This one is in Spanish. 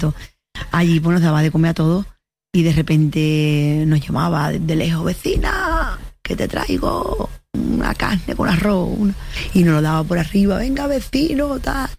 esto. Allí pues nos daba de comer a todos y de repente nos llamaba de lejos, vecina, que te traigo una carne con arroz, y nos lo daba por arriba, venga vecino, tal.